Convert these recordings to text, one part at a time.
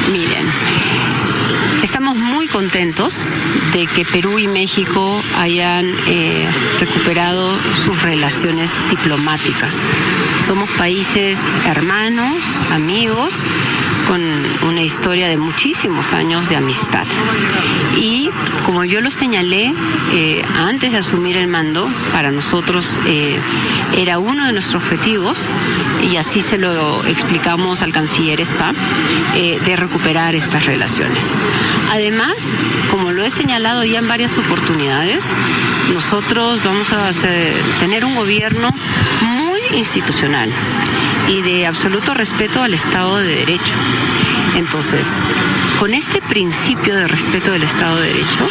Miren, estamos muy contentos de que Perú y México hayan recuperado sus relaciones diplomáticas. Somos países hermanos, amigos, con una historia de muchísimos años de amistad. Y como yo lo señalé antes de asumir el mando, para nosotros era uno de nuestros objetivos, y así se lo explicamos al canciller Spa, de recuperar estas relaciones. Además, como lo he señalado ya en varias oportunidades, nosotros vamos a tener un gobierno muy institucional y de absoluto respeto al Estado de Derecho. Entonces, con este principio de respeto del Estado de Derecho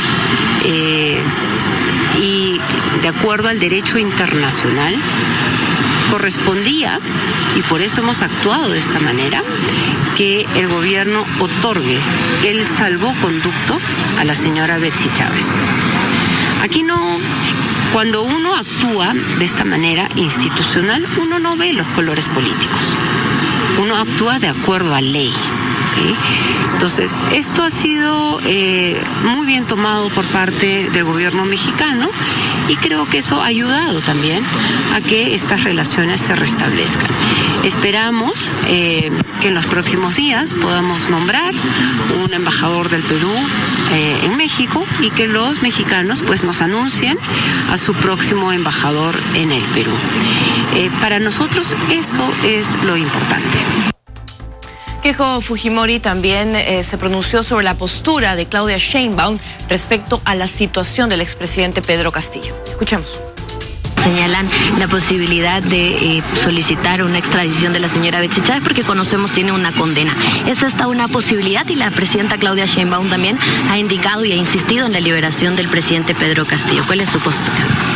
y de acuerdo al derecho internacional, correspondía, y por eso hemos actuado de esta manera, que el gobierno otorgue el salvoconducto a la señora Betsy Chávez. Aquí no, cuando uno actúa de esta manera institucional, uno no ve los colores políticos, uno actúa de acuerdo a ley. ¿Okay? Entonces, esto ha sido muy bien tomado por parte del gobierno mexicano, y creo que eso ha ayudado también a que estas relaciones se restablezcan. Esperamos que en los próximos días podamos nombrar un embajador del Perú en México, y que los mexicanos pues nos anuncien a su próximo embajador en el Perú. Para nosotros eso es lo importante. Keiko Fujimori también se pronunció sobre la postura de Claudia Sheinbaum respecto a la situación del expresidente Pedro Castillo. Escuchemos. Señalan la posibilidad de solicitar una extradición de la señora Betsy Chávez porque conocemos tiene una condena. ¿Es esta una posibilidad? Y la presidenta Claudia Sheinbaum también ha indicado y ha insistido en la liberación del presidente Pedro Castillo. ¿Cuál es su postura?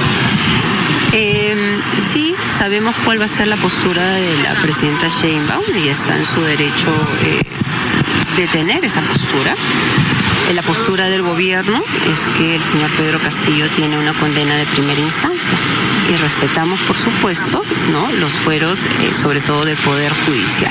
Sí, sabemos cuál va a ser la postura de la presidenta Sheinbaum, y está en su derecho de tener esa postura. La postura del gobierno es que el señor Pedro Castillo tiene una condena de primera instancia, y respetamos, por supuesto, ¿no?, los fueros, sobre todo del Poder Judicial.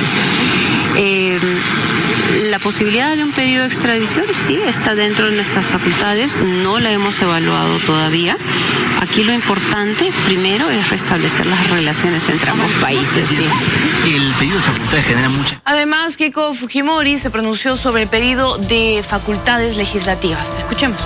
La posibilidad de un pedido de extradición sí está dentro de nuestras facultades, no la hemos evaluado todavía. Aquí lo importante, primero, es restablecer las relaciones entre ambos países. ¿Sí? El pedido de facultades genera mucha... Además, Keiko Fujimori se pronunció sobre el pedido de facultades legislativas. Escuchemos.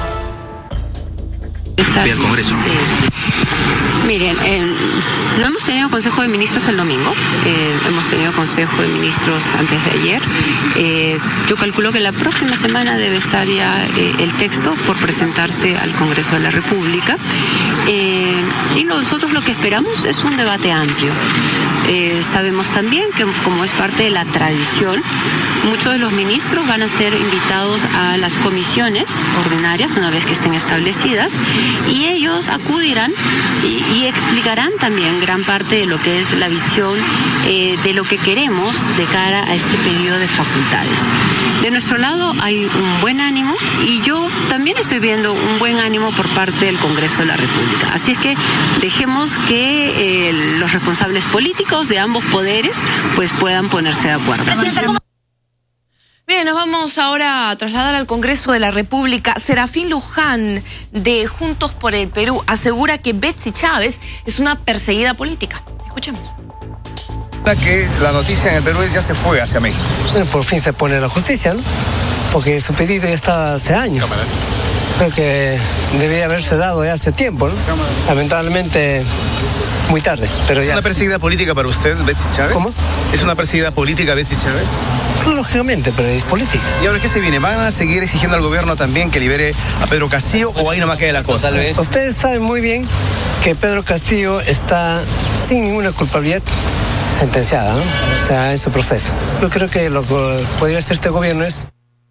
Al Congreso. Sí. Miren, no hemos tenido Consejo de Ministros el domingo, hemos tenido Consejo de Ministros antes de ayer. Yo calculo que la próxima semana debe estar ya el texto por presentarse al Congreso de la República. Y nosotros lo que esperamos es un debate amplio. Sabemos también que, como es parte de la tradición, muchos de los ministros van a ser invitados a las comisiones ordinarias una vez que estén establecidas, y ellos acudirán y explicarán también gran parte de lo que es la visión de lo que queremos de cara a este pedido de facultades. De nuestro lado hay un buen ánimo, y yo también estoy viendo un buen ánimo por parte del Congreso de la República. Así es que dejemos que los responsables políticos de ambos poderes pues puedan ponerse de acuerdo. Bien, nos vamos ahora a trasladar al Congreso de la República. Serafín Luján, de Juntos por el Perú, asegura que Betsy Chávez es una perseguida política. Escuchemos. Que la noticia en el Perú es ya se fue hacia México. Bueno, por fin se pone la justicia, ¿no? Porque su pedido ya está hace años. Creo que debería haberse dado ya hace tiempo, ¿no? Lamentablemente, muy tarde, pero ya. ¿Es una perseguida política para usted, Betsy Chávez? ¿Cómo? ¿Es una perseguida política, Betsy Chávez? Lógicamente, pero es política. ¿Y ahora qué se viene? ¿Van a seguir exigiendo al gobierno también que libere a Pedro Castillo, o ahí nomás queda la cosa? Tal vez. Ustedes saben muy bien que Pedro Castillo está sin ninguna culpabilidad sentenciada, ¿no? O sea, en su proceso. Yo creo que lo que podría hacer este gobierno es...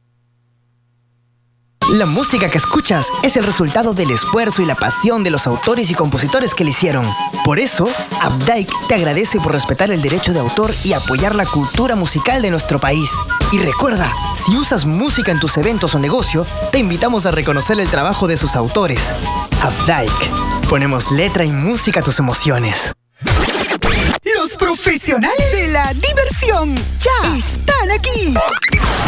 La música que escuchas es el resultado del esfuerzo y la pasión de los autores y compositores que la hicieron. Por eso, Updike te agradece por respetar el derecho de autor y apoyar la cultura musical de nuestro país. Y recuerda, si usas música en tus eventos o negocio, te invitamos a reconocer el trabajo de sus autores. Updike. Ponemos letra y música a tus emociones. Los profesionales de la diversión ya están aquí.